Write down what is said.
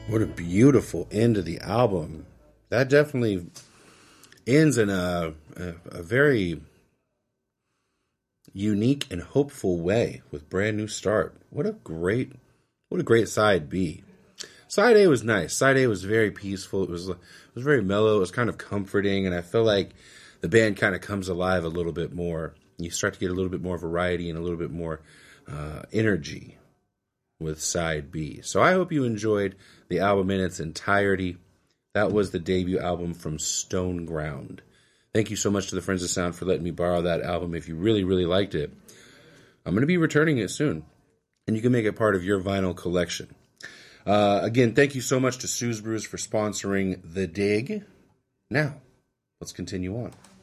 What a beautiful end of the album. That definitely ends in a very unique and hopeful way with Brand New Start. What a great side B. Side A was nice. Side A was very peaceful. It was very mellow. It was kind of comforting, and I feel like the band kind of comes alive a little bit more. You start to get a little bit more variety and a little bit more energy with side B. So I hope you enjoyed the album in its entirety. That was the debut album from Stone Ground. Thank you so much to the Friends of Sound for letting me borrow that album. If you really, really liked it, I'm going to be returning it soon, and you can make it part of your vinyl collection. Again, thank you so much to Sue's Brews for sponsoring The Dig. Now, let's continue on.